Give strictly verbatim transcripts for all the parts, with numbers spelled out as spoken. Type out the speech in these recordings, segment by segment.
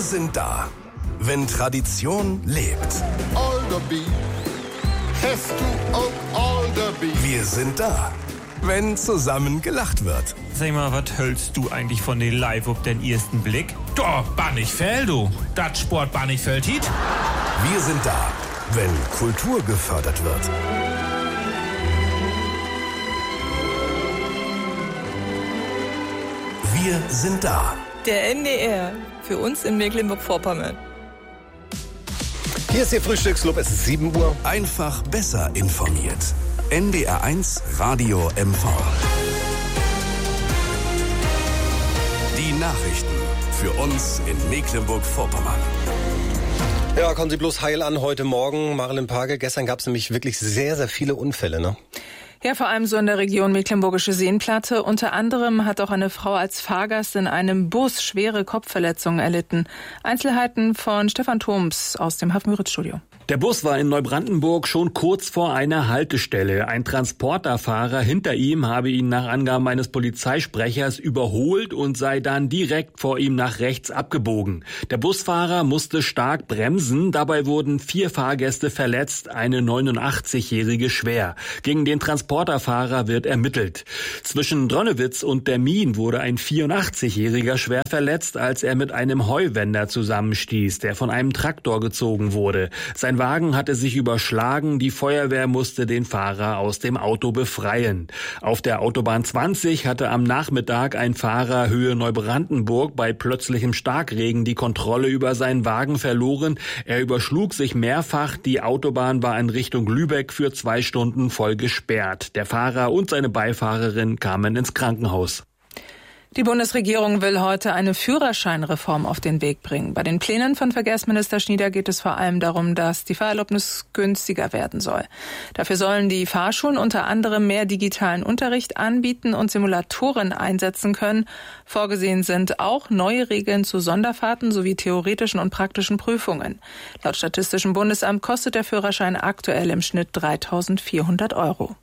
sind da, wenn Tradition lebt. Alderby, hast du auch Alderby? Wir sind da, wenn zusammen gelacht wird. Sag mal, was hältst du eigentlich von den Live auf den ersten Blick? Doch, Bannichfeld, du. Das Sport Bannichfeld hit. Wir sind da, wenn Kultur gefördert wird. Wir sind da. Der N D R, für uns in Mecklenburg-Vorpommern. Hier ist Ihr Frühstücksclub, es ist sieben Uhr. Einfach besser informiert. N D R eins Radio M V. Die Nachrichten für uns in Mecklenburg-Vorpommern. Ja, kommen Sie bloß heil an heute Morgen. Marilyn Page, gestern gab es nämlich wirklich sehr, sehr viele Unfälle, ne? Ja, vor allem so in der Region Mecklenburgische Seenplatte. Unter anderem hat auch eine Frau als Fahrgast in einem Bus schwere Kopfverletzungen erlitten. Einzelheiten von Stefan Thoms aus dem Hafen-Müritz-Studio. Der Bus war in Neubrandenburg schon kurz vor einer Haltestelle. Ein Transporterfahrer hinter ihm habe ihn nach Angaben eines Polizeisprechers überholt und sei dann direkt vor ihm nach rechts abgebogen. Der Busfahrer musste stark bremsen. Dabei wurden vier Fahrgäste verletzt, eine neunundachtzigjährige schwer. Gegen den Transporterfahrer wird ermittelt. Zwischen Dronnewitz und der Mien wurde ein vierundachtzigjähriger schwer verletzt, als er mit einem Heuwender zusammenstieß, der von einem Traktor gezogen wurde. Sein Wagen hatte sich überschlagen, die Feuerwehr musste den Fahrer aus dem Auto befreien. Auf der Autobahn zwanzig hatte am Nachmittag ein Fahrer Höhe Neubrandenburg bei plötzlichem Starkregen die Kontrolle über seinen Wagen verloren. Er überschlug sich mehrfach, die Autobahn war in Richtung Lübeck für zwei Stunden voll gesperrt. Der Fahrer und seine Beifahrerin kamen ins Krankenhaus. Die Bundesregierung will heute eine Führerscheinreform auf den Weg bringen. Bei den Plänen von Verkehrsminister Schnieder geht es vor allem darum, dass die Fahrerlaubnis günstiger werden soll. Dafür sollen die Fahrschulen unter anderem mehr digitalen Unterricht anbieten und Simulatoren einsetzen können. Vorgesehen sind auch neue Regeln zu Sonderfahrten sowie theoretischen und praktischen Prüfungen. Laut Statistischem Bundesamt kostet der Führerschein aktuell im Schnitt dreitausendvierhundert Euro.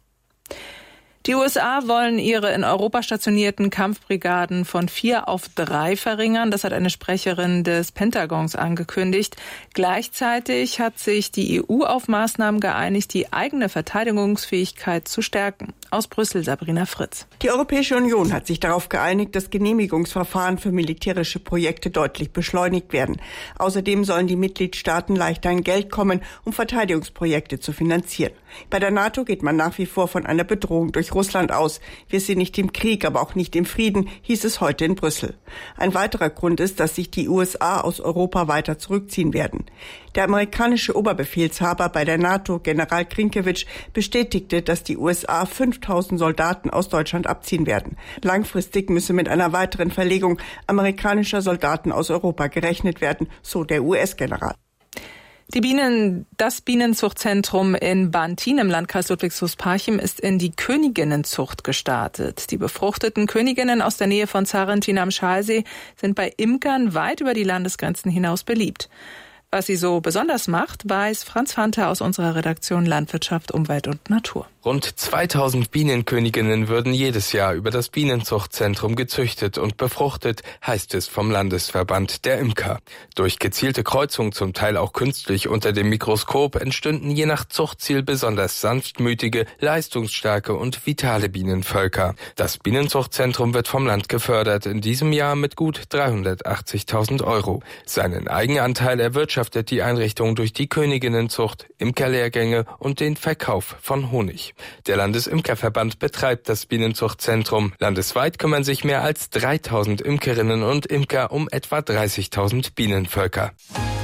Die U S A wollen ihre in Europa stationierten Kampfbrigaden von vier auf drei verringern. Das hat eine Sprecherin des Pentagons angekündigt. Gleichzeitig hat sich die E U auf Maßnahmen geeinigt, die eigene Verteidigungsfähigkeit zu stärken. Aus Brüssel, Sabrina Fritz. Die Europäische Union hat sich darauf geeinigt, dass Genehmigungsverfahren für militärische Projekte deutlich beschleunigt werden. Außerdem sollen die Mitgliedstaaten leichter an Geld kommen, um Verteidigungsprojekte zu finanzieren. Bei der NATO geht man nach wie vor von einer Bedrohung durch Russland aus. Wir sind nicht im Krieg, aber auch nicht im Frieden, hieß es heute in Brüssel. Ein weiterer Grund ist, dass sich die U S A aus Europa weiter zurückziehen werden. Der amerikanische Oberbefehlshaber bei der NATO, General Krinkewitsch, bestätigte, dass die U S A fünftausend Soldaten aus Deutschland abziehen werden. Langfristig müsse mit einer weiteren Verlegung amerikanischer Soldaten aus Europa gerechnet werden, so der U S-General. Die Bienen, das Bienenzuchtzentrum in Bantin im Landkreis Ludwigslust-Parchim ist in die Königinnenzucht gestartet. Die befruchteten Königinnen aus der Nähe von Zarrentin am Schalsee sind bei Imkern weit über die Landesgrenzen hinaus beliebt. Was sie so besonders macht, weiß Franz Fante aus unserer Redaktion Landwirtschaft, Umwelt und Natur. Rund zweitausend Bienenköniginnen würden jedes Jahr über das Bienenzuchtzentrum gezüchtet und befruchtet, heißt es vom Landesverband der Imker. Durch gezielte Kreuzung, zum Teil auch künstlich unter dem Mikroskop, entstünden je nach Zuchtziel besonders sanftmütige, leistungsstarke und vitale Bienenvölker. Das Bienenzuchtzentrum wird vom Land gefördert, in diesem Jahr mit gut dreihundertachtzigtausend Euro. Seinen Eigenanteil erwirtschaftet die Einrichtung durch die Königinnenzucht, Imkerlehrgänge und den Verkauf von Honig. Der Landesimkerverband betreibt das Bienenzuchtzentrum. Landesweit kümmern sich mehr als dreitausend Imkerinnen und Imker um etwa dreißigtausend Bienenvölker.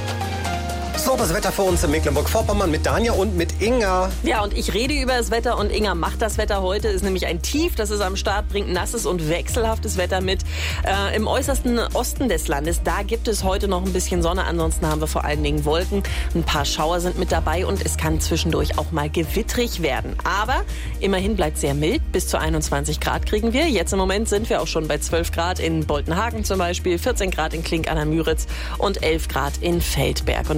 So, das Wetter für uns in Mecklenburg-Vorpommern mit Danja und mit Inga. Ja, und ich rede über das Wetter und Inga macht das Wetter heute. Ist nämlich ein Tief, das ist am Start, bringt nasses und wechselhaftes Wetter mit. Äh, Im äußersten Osten des Landes, da gibt es heute noch ein bisschen Sonne. Ansonsten haben wir vor allen Dingen Wolken. Ein paar Schauer sind mit dabei und es kann zwischendurch auch mal gewittrig werden. Aber immerhin bleibt sehr mild. Bis zu einundzwanzig Grad kriegen wir. Jetzt im Moment sind wir auch schon bei zwölf Grad in Boltenhagen zum Beispiel, vierzehn Grad in Klink an der Müritz und elf Grad in Feldberg. Und der drei Tage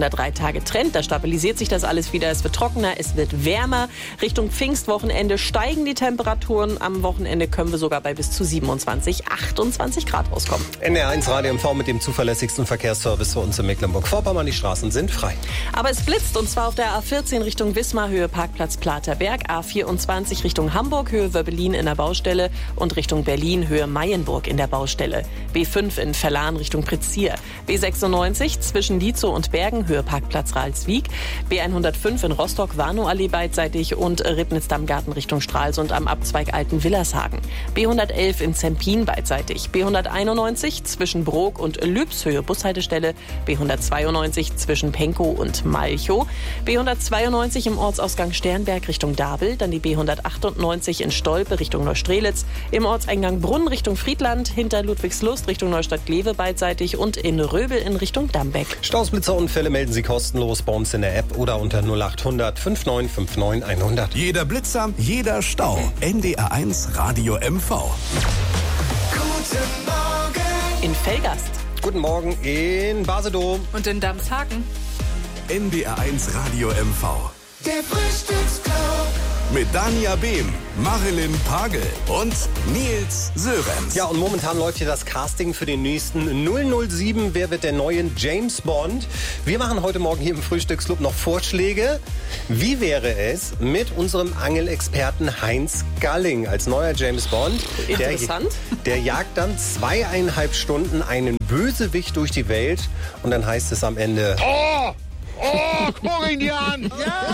Tage Trend. Da stabilisiert sich das alles wieder. Es wird trockener, es wird wärmer. Richtung Pfingstwochenende steigen die Temperaturen. Am Wochenende können wir sogar bei bis zu siebenundzwanzig, achtundzwanzig Grad rauskommen. N D R eins Radio M V mit dem zuverlässigsten Verkehrsservice für uns in Mecklenburg-Vorpommern. Die Straßen sind frei. Aber es blitzt, und zwar auf der A vierzehn Richtung Wismar, Höhe Parkplatz Platerberg, A vierundzwanzig Richtung Hamburg, Höhe Wöbbelin in der Baustelle und Richtung Berlin, Höhe Mayenburg in der Baustelle. B fünf in Verlan Richtung Prizier. B sechsundneunzig zwischen Lietzow und Bergen, Höhe Parkplatz Ralswiek. B hundertfünf in Rostock, Warnow-Allee beidseitig und Ribnitz-Dammgarten Richtung Stralsund am Abzweig Alten-Willershagen. B hundertelf in Zempin beidseitig. B hunderteinundneunzig zwischen Brok und Lübs, Höhe Bushaltestelle. B hundertzweiundneunzig zwischen Penkow und Malchow. B hundertzweiundneunzig im Ortsausgang Sternberg Richtung Dabel. Dann die B hundertachtundneunzig in Stolpe Richtung Neustrelitz. Im Ortseingang Brunn Richtung Friedland. Hinter Ludwigslust Richtung Neustadt-Glewe beidseitig und in Röbel in Richtung Dambeck. Stausblitzerunfälle melden Sie kostenlos bei uns in der App oder unter null acht hundert fünfundneunzig neunundfünfzig hundert. Jeder Blitzer, jeder Stau. N D R eins Radio M V. Guten Morgen. In Velgast. Guten Morgen in Basedow. Und in Damshagen. N D R eins Radio M V. Der Frühstücksclub. Mit Dania Behm, Marilyn Pagel und Nils Sörenz. Ja, und momentan läuft hier das Casting für den nächsten null null sieben. Wer wird der neue James Bond? Wir machen heute Morgen hier im Frühstücksclub noch Vorschläge. Wie wäre es mit unserem Angelexperten Heinz Galling als neuer James Bond? Interessant. Der, der jagt dann zweieinhalb Stunden einen Bösewicht durch die Welt und dann heißt es am Ende: Oh! Oh, guck ihn dir an! Ja!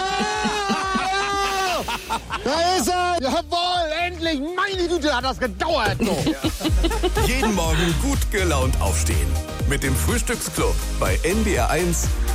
Da ist er! Jawohl, endlich! Meine Güte, hat das gedauert! So. Jeden Morgen gut gelaunt aufstehen. Mit dem Frühstücksclub bei N D R eins